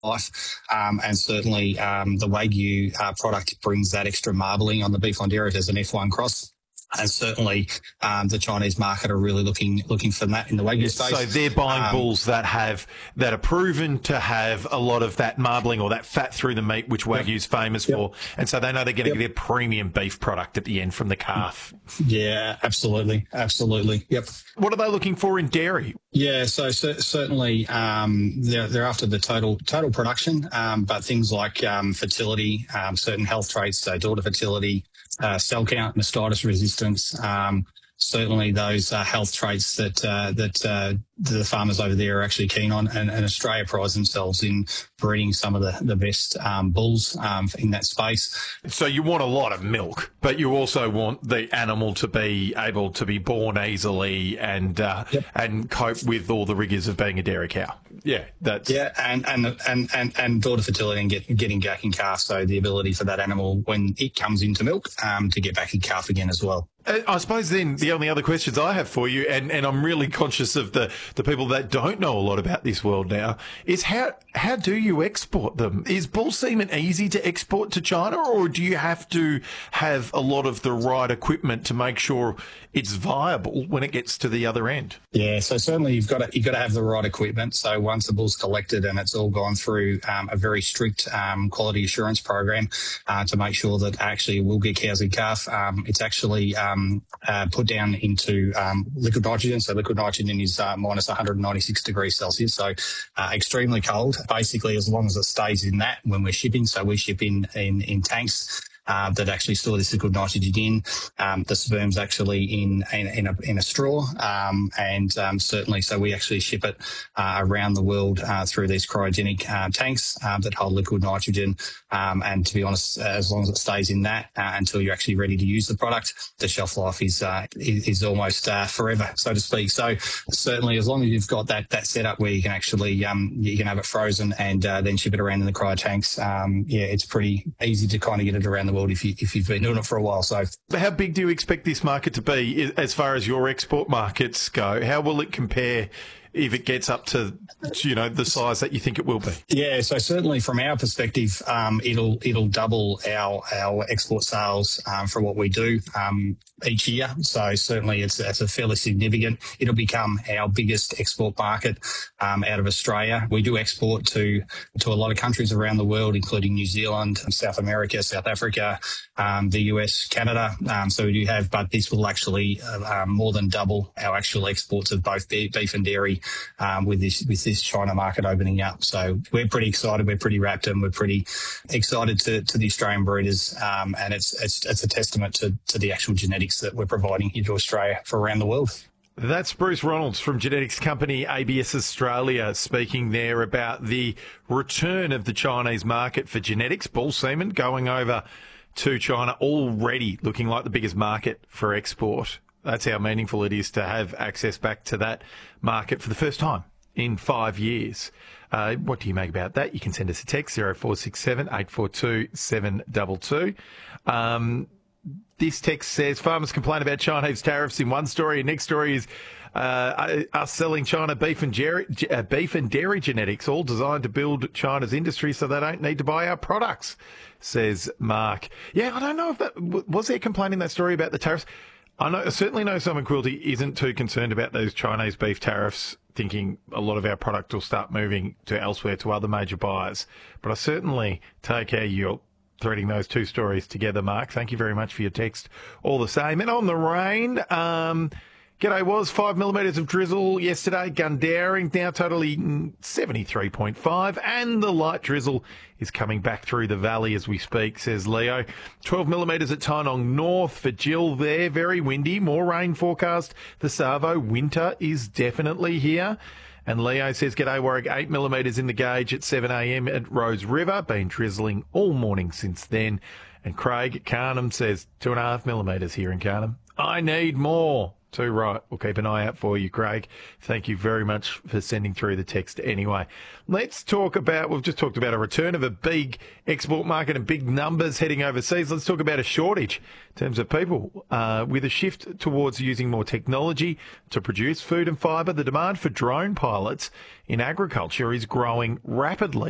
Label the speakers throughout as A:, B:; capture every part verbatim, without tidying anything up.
A: life. Um, and certainly um, the Wagyu uh, product brings that extra marbling on the beef on dairy as an F one cross. And certainly um, the Chinese market are really looking looking for that in the Wagyu space.
B: So they're buying
A: um,
B: bulls that have that are proven to have a lot of that marbling or that fat through the meat, which Wagyu's yep. famous yep. for. And so they know they're going to yep. get a premium beef product at the end from the calf.
A: Yeah, absolutely. Absolutely. Yep.
B: What are they looking for in dairy?
A: Yeah, so, so certainly um, they're, they're after the total total production, um, but things like um, fertility, um, certain health traits, so daughter fertility, uh, cell count, mastitis resistance, um, certainly those uh, health traits that uh, that uh, the farmers over there are actually keen on, and, and Australia prides themselves in breeding some of the, the best um, bulls um, in that space.
B: So you want a lot of milk, but you also want the animal to be able to be born easily and uh, yep. and cope with all the rigours of being a dairy cow. Yeah, that's
A: yeah, and and and and, and daughter fertility and get, getting back in calf, so the ability for that animal when it comes into milk um, to get back in calf again as well.
B: I suppose then the only other questions I have for you, and, and I'm really conscious of the, the people that don't know a lot about this world now, is how how do you export them? Is bull semen easy to export to China, or do you have to have a lot of the right equipment to make sure it's viable when it gets to the other end?
A: Yeah, so certainly you've got to you've got to have the right equipment. So once the bull's collected and it's all gone through um, a very strict um, quality assurance program uh, to make sure that actually it will get cows in calf, um, it's actually um, uh, put down into um, liquid nitrogen. So liquid nitrogen is uh, minus one hundred ninety-six degrees Celsius, so uh, extremely cold. Basically, as long as it stays in that when we're shipping, so we ship in in, in tanks. Uh, that actually store this liquid nitrogen in. Um, the sperm's actually in in, in, a, in a straw, um, and um, certainly, so we actually ship it uh, around the world uh, through these cryogenic uh, tanks um, that hold liquid nitrogen. Um, and to be honest, as long as it stays in that uh, until you're actually ready to use the product, the shelf life is uh, is, is almost uh, forever, so to speak. So certainly, as long as you've got that that setup where you can actually um, you can have it frozen and uh, then ship it around in the cryo tanks, um, yeah, it's pretty easy to kind of get it around the world if you if you've been doing it for a while. So
B: how big do you expect this market to be as far as your export markets go? How will it compare if it gets up to, you know, the size that you think it will be?
A: Yeah, so certainly from our perspective, um, it'll it'll double our our export sales um, for what we do um, each year. So certainly it's it's a fairly significant. It'll become our biggest export market um, out of Australia. We do export to to a lot of countries around the world, including New Zealand, South America, South Africa, um, the U S, Canada. Um, so we do have, but this will actually uh, um, more than double our actual exports of both beef and dairy. Um, with this with this China market opening up. So we're pretty excited, we're pretty wrapped, and we're pretty excited to, to the Australian breeders. Um, and it's, it's it's a testament to, to the actual genetics that we're providing here to Australia for around the world.
B: That's Bruce Ronalds from genetics company A B S Australia speaking there about the return of the Chinese market for genetics, bull semen, going over to China, already looking like the biggest market for export. That's how meaningful it is to have access back to that market for the first time in five years. Uh, what do you make about that? You can send us a text, zero four six seven, eight four two, seven two two. Um, this text says, farmers complain about Chinese tariffs in one story, and next story is uh, us selling China beef and, dairy, uh, beef and dairy genetics, all designed to build China's industry so they don't need to buy our products, says Mark. Yeah, I don't know if that... Was there complaining in that story about the tariffs? I know, certainly know Salmon Quilty isn't too concerned about those Chinese beef tariffs, thinking a lot of our product will start moving to elsewhere to other major buyers. But I certainly take how you're threading those two stories together, Mark. Thank you very much for your text all the same. And on the rain, um, g'day was five millimetres of drizzle yesterday. Gundaring now totally seventy-three point five, and the light drizzle is coming back through the valley as we speak, says Leo. twelve millimetres at Tynong North for Jill there. Very windy. More rain forecast for Savo. Winter is definitely here. And Leo says, g'day Warwick, eight millimetres in the gauge at seven a m at Rose River. Been drizzling all morning since then. And Craig at Carnham says, two and a half millimetres here in Carnham. I need more. Too right. We'll keep an eye out for you, Craig. Thank you very much for sending through the text anyway. Let's talk about, we've just talked about a return of a big export market and big numbers heading overseas. Let's talk about a shortage in terms of people. Uh, with a shift towards using more technology to produce food and fibre, the demand for drone pilots in agriculture is growing rapidly.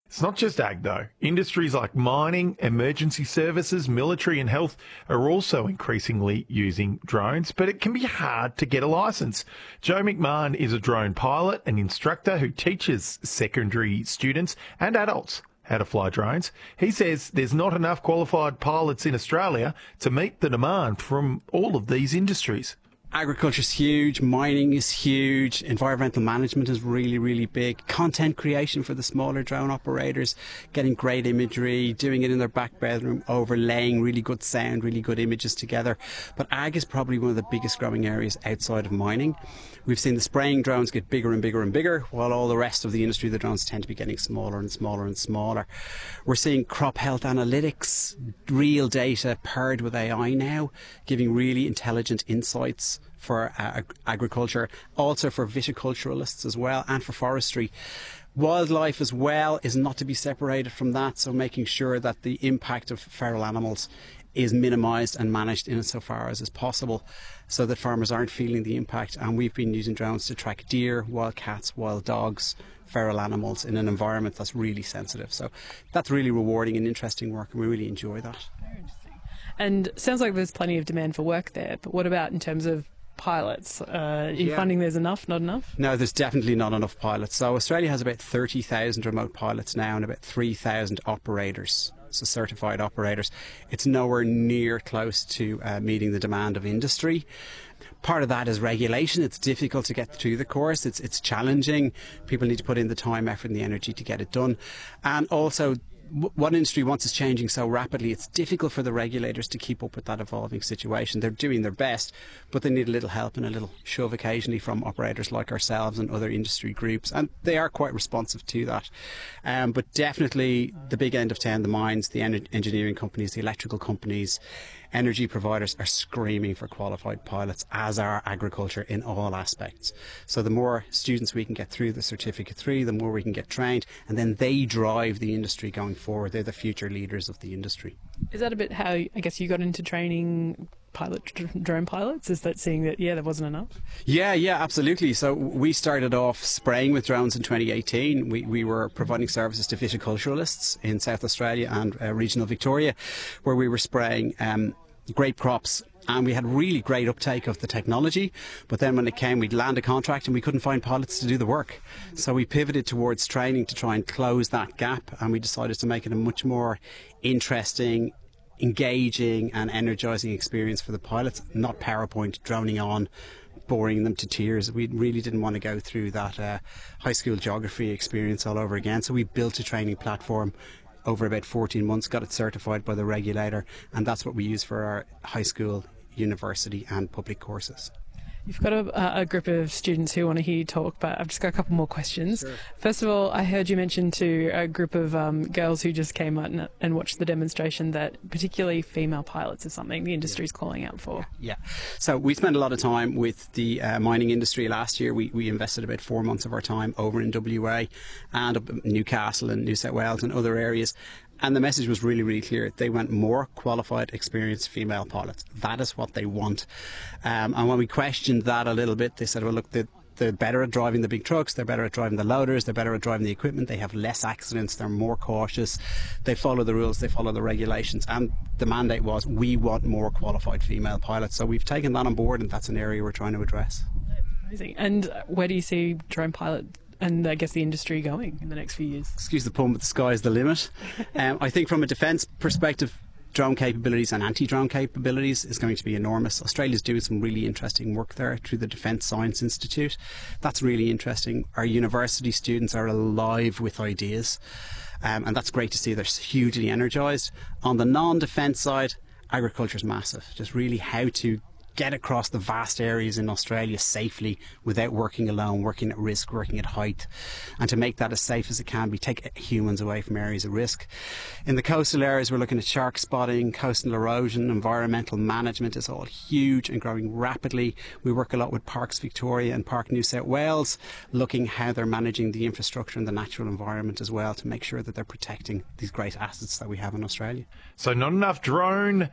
B: It's not just ag, though. Industries like mining, emergency services, military and health are also increasingly using drones, but it can be hard to get a licence. Joe McMahon is a drone pilot and instructor who teaches secondary students and adults how to fly drones. He says there's not enough qualified pilots in Australia to meet the demand from all of these industries.
C: Agriculture's huge, mining is huge, environmental management is really, really big, content creation for the smaller drone operators, getting great imagery, doing it in their back bedroom, overlaying really good sound, really good images together. But ag is probably one of the biggest growing areas outside of mining. We've seen the spraying drones get bigger and bigger and bigger, while all the rest of the industry, the drones tend to be getting smaller and smaller and smaller. We're seeing crop health analytics, real data paired with A I now, giving really intelligent insights for uh, agriculture, also for viticulturalists as well, and for forestry. Wildlife as well is not to be separated from that, so making sure that the impact of feral animals is minimised and managed in so far as is possible, so that farmers aren't feeling the impact. And we've been using drones to track deer, wild cats, wild dogs, feral animals in an environment that's really sensitive. So that's really rewarding and interesting work, and we really enjoy that.
D: Very interesting. And sounds like there's plenty of demand for work there, but what about in terms of pilots? Uh, are you
C: yeah.
D: finding there's enough, not enough?
C: No, there's definitely not enough pilots. So Australia has about thirty thousand remote pilots now and about three thousand operators, so certified operators. It's nowhere near close to uh, meeting the demand of industry. Part of that is regulation. It's difficult to get through the course. It's, it's challenging. People need to put in the time, effort and the energy to get it done. And also, what industry wants is changing so rapidly, it's difficult for the regulators to keep up with that evolving situation. They're doing their best, but they need a little help and a little shove occasionally from operators like ourselves and other industry groups, and they are quite responsive to that. Um, but definitely the big end of town, the mines, the en- engineering companies, the electrical companies, energy providers are screaming for qualified pilots, as are agriculture in all aspects. So the more students we can get through the Certificate three, the more we can get trained, and then they drive the industry going forward. They're the future leaders of the industry.
D: Is that a bit how, I guess, you got into training pilot drone pilots? Is that seeing that, yeah, there wasn't enough?
C: Yeah, yeah, absolutely. So we started off spraying with drones in twenty eighteen. We, we were providing services to viticulturalists in South Australia and uh, regional Victoria, where we were spraying um, grape crops, and we had really great uptake of the technology. But then when it came, we'd land a contract and we couldn't find pilots to do the work. So we pivoted towards training to try and close that gap, and we decided to make it a much more interesting, engaging and energising experience for the pilots, not PowerPoint droning on, boring them to tears. We really didn't want to go through that uh, high school geography experience all over again. So we built a training platform over about fourteen months, got it certified by the regulator, and that's what we use for our high school, university and public courses.
D: You've got a, a group of students who want to hear you talk, but I've just got a couple more questions.
C: Sure.
D: First of all, I heard you mention to a group of um, girls who just came out and, and watched the demonstration that particularly female pilots is something the industry is calling out for.
C: Yeah. So we spent a lot of time with the uh, mining industry last year. We, we invested about four months of our time over in W A and up in Newcastle and New South Wales and other areas. And the message was really, really clear. They want more qualified, experienced female pilots. That is what they want. Um, and when we questioned that a little bit, they said, well, look, they're, they're better at driving the big trucks, they're better at driving the loaders, they're better at driving the equipment, they have less accidents, they're more cautious, they follow the rules, they follow the regulations. And the mandate was, we want more qualified female pilots. So we've taken that on board, and that's an area we're trying to address.
D: Amazing. And where do you see drone pilot and I guess the industry going in the next few years?
C: Excuse the pun, but the sky is the limit. um, I think from a defence perspective, drone capabilities and anti-drone capabilities is going to be enormous. Australia's doing some really interesting work there through the Defence Science Institute. That's really interesting. Our university students are alive with ideas, um, and that's great to see. They're hugely energised. On the non-defence side, agriculture is massive. Just really how to get across the vast areas in Australia safely without working alone, working at risk, working at height, and to make that as safe as it can be, take humans away from areas of risk. In the coastal areas, we're looking at shark spotting, coastal erosion, environmental management is all huge and growing rapidly. We work a lot with Parks Victoria and Park New South Wales, looking how they're managing the infrastructure and the natural environment as well to make sure that they're protecting these great assets that we have in Australia.
B: So not enough drone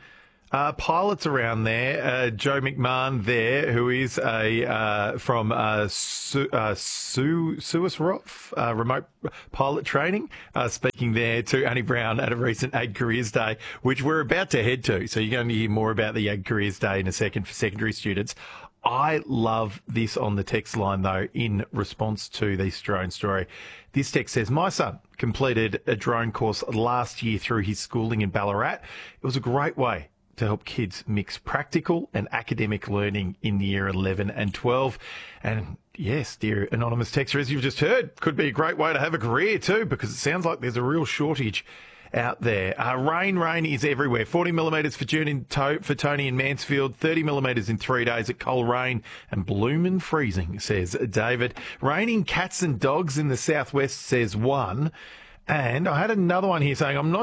B: Uh, pilots around there, uh, Joe McMahon there, who is a uh, from uh, Su- uh, Su- Suisroff, uh, remote pilot training, uh, speaking there to Annie Brown at a recent Ag Careers Day, which we're about to head to. So you're going to hear more about the Ag Careers Day in a second for secondary students. I love this on the text line, though, in response to this drone story. This text says, my son completed a drone course last year through his schooling in Ballarat. It was a great way to help kids mix practical and academic learning in the year eleven and twelve. And yes, dear anonymous texter, as you've just heard, could be a great way to have a career too, because it sounds like there's a real shortage out there. Uh, rain, rain is everywhere. forty millimetres for June in to- for Tony in Mansfield, thirty millimetres in three days at Coleraine, and bloomin' freezing, says David. Raining cats and dogs in the southwest, says one. And I had another one here saying, I'm not